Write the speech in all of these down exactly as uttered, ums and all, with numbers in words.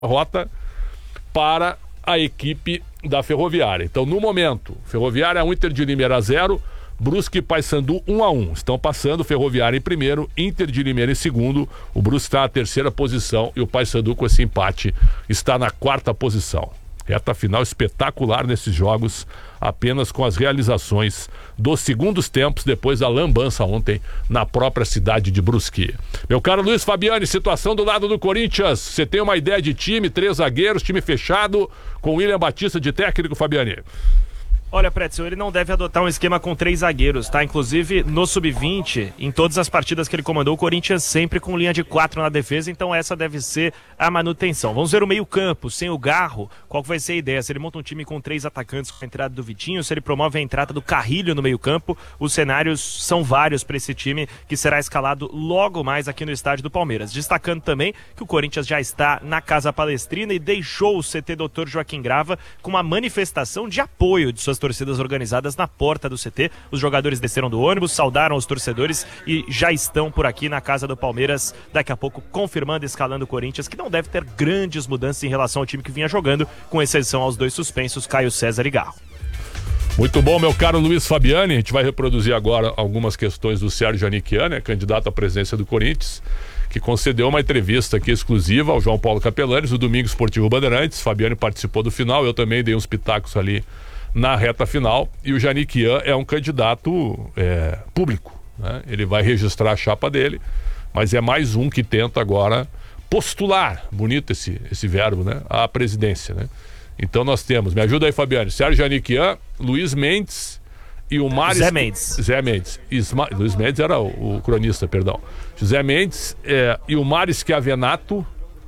rota para a equipe da Ferroviária. Então, no momento, Ferroviária um, Inter de Limeira zero, Brusque e Paysandu um a um. Estão passando Ferroviária em primeiro, Inter de Limeira em segundo, o Brusque está na terceira posição e o Paysandu, com esse empate, está na quarta posição. Reta final espetacular nesses jogos, apenas com as realizações dos segundos tempos depois da lambança ontem na própria cidade de Brusque. Meu caro Luiz Fabiani, situação do lado do Corinthians. Você tem uma ideia de time, três zagueiros, time fechado, com William Batista de técnico, Fabiani? Olha, Pretzel, ele não deve adotar um esquema com três zagueiros, tá? Inclusive, no sub vinte, em todas as partidas que ele comandou, o Corinthians sempre com linha de quatro na defesa, então essa deve ser a manutenção. Vamos ver o meio-campo, sem o Garro, qual vai ser a ideia? Se ele monta um time com três atacantes com a entrada do Vitinho, se ele promove a entrada do Carrilho no meio-campo, os cenários são vários para esse time que será escalado logo mais aqui no estádio do Palmeiras. Destacando também que o Corinthians já está na Casa Palestrina e deixou o C T doutor Joaquim Grava com uma manifestação de apoio de suas torcidas organizadas na porta do C T. Os jogadores desceram do ônibus, saudaram os torcedores e já estão por aqui na casa do Palmeiras, daqui a pouco confirmando, escalando o Corinthians, que não deve ter grandes mudanças em relação ao time que vinha jogando, com exceção aos dois suspensos, Caio César e Garro. Muito bom, meu caro Luiz Fabiani. A gente vai reproduzir agora algumas questões do Sérgio Aniquian, né, candidato à presidência do Corinthians, que concedeu uma entrevista aqui exclusiva ao João Paulo Capelanes, do Domingo Esportivo Bandeirantes. Fabiani participou do final, eu também dei uns pitacos ali na reta final, e o Janiquian é um candidato é, público, né? Ele vai registrar a chapa dele, mas é mais um que tenta agora postular, bonito esse, esse verbo, né? A presidência, né? Então nós temos, me ajuda aí, Fabiano, Sérgio Janiquian, Luiz Mendes e o Mário... Zé Mendes. Zé Mendes. Isma... Luiz Mendes era o, o cronista, perdão. José Mendes é, e o Mário Schiavenato.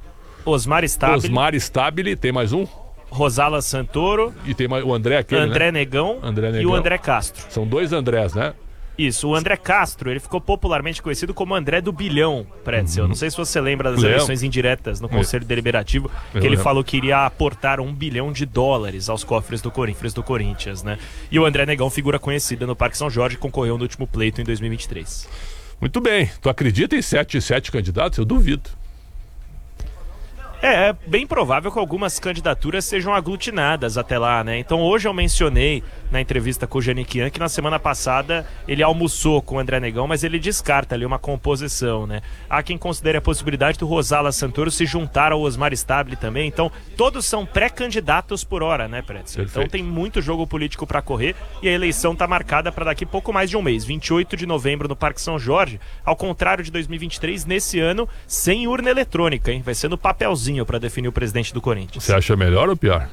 Osmar Stabile. Osmar Stabile, tem mais um? Rosala Santoro. E tem o André aquele, André, né? Negão, André Negão e o André Castro. São dois Andrés, né? Isso, o André Castro, ele ficou popularmente conhecido como André do Bilhão, Pretzel. Uhum. Não sei se você lembra das Lembro. eleições indiretas no Conselho é. Deliberativo, que Eu ele lembro. falou que iria aportar um bilhão de dólares aos cofres do Corinthians, do Corinthians, né? E o André Negão, figura conhecida no Parque São Jorge, concorreu no último pleito em dois mil e vinte e três. Muito bem. Tu acredita em sete, sete candidatos? Eu duvido. É, é bem provável que algumas candidaturas sejam aglutinadas até lá, né? Então hoje eu mencionei na entrevista com o Janiquian que na semana passada ele almoçou com o André Negão, mas ele descarta ali uma composição, né? Há quem considere a possibilidade do Rosala Santoro se juntar ao Osmar Stabile também. Então todos são pré-candidatos por hora, né, Pretzel? Então tem muito jogo político para correr e a eleição tá marcada para daqui pouco mais de um mês, vinte e oito de novembro no Parque São Jorge, ao contrário de dois mil e vinte e três, nesse ano sem urna eletrônica, hein? Vai ser no papelzinho para definir o presidente do Corinthians. Você acha melhor ou pior?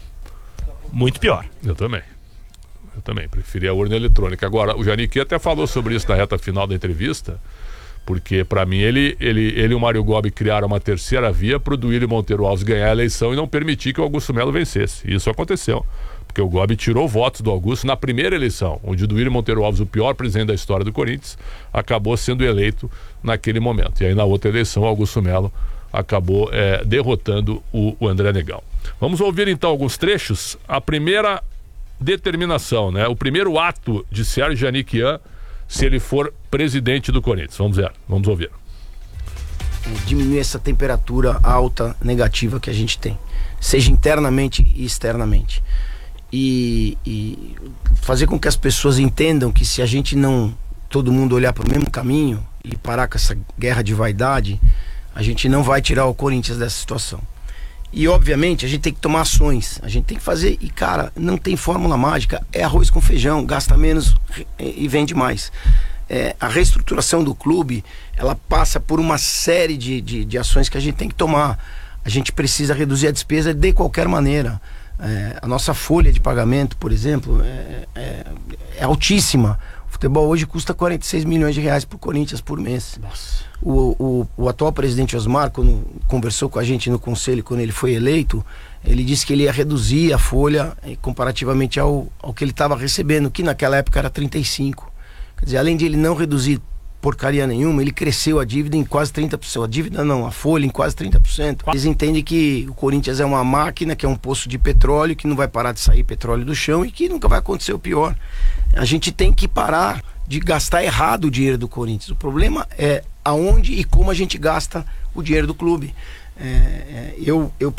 Muito pior. Eu também. Eu também preferia a urna eletrônica. Agora, o Janiquian até falou sobre isso na reta final da entrevista, porque para mim ele, ele, ele e o Mário Gobi criaram uma terceira via para o Duílio Monteiro Alves ganhar a eleição e não permitir que o Augusto Melo vencesse. E isso aconteceu, porque o Gobi tirou votos do Augusto na primeira eleição, onde o Duílio Monteiro Alves, o pior presidente da história do Corinthians, acabou sendo eleito naquele momento. E aí na outra eleição o Augusto Melo acabou é, derrotando o, o André Negão. Vamos ouvir então alguns trechos. A primeira determinação, né? O primeiro ato de Sérgio Janiquian, se ele for presidente do Corinthians. Vamos ver, vamos ouvir. Diminuir essa temperatura alta, negativa que a gente tem, seja internamente e externamente. E, e fazer com que as pessoas entendam que se a gente não, todo mundo olhar para o mesmo caminho e parar com essa guerra de vaidade, a gente não vai tirar o Corinthians dessa situação. E obviamente a gente tem que tomar ações, a gente tem que fazer, e cara, não tem fórmula mágica, é arroz com feijão, gasta menos e vende mais. É, a reestruturação do clube, ela passa por uma série de, de, de ações que a gente tem que tomar. A gente precisa reduzir a despesa de qualquer maneira. É, a nossa folha de pagamento, por exemplo, é, é, é altíssima. O futebol hoje custa quarenta e seis milhões de reais para o Corinthians por mês. Nossa. O, o, o atual presidente Osmar, quando conversou com a gente no conselho, quando ele foi eleito, ele disse que ele ia reduzir a folha eh, comparativamente ao, ao que ele estava recebendo, que naquela época era trinta e cinco. Quer dizer, além de ele não reduzir porcaria nenhuma, ele cresceu a dívida em quase trinta por cento. A dívida não, a folha em quase trinta por cento. Eles entendem que o Corinthians é uma máquina, que é um poço de petróleo, que não vai parar de sair petróleo do chão e que nunca vai acontecer o pior. A gente tem que parar de gastar errado o dinheiro do Corinthians. O problema é aonde e como a gente gasta o dinheiro do clube. É, é, eu, eu